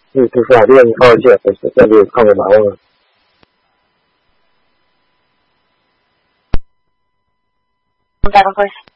就是法练靠一下，这里看个麻烦。 Dava coisa.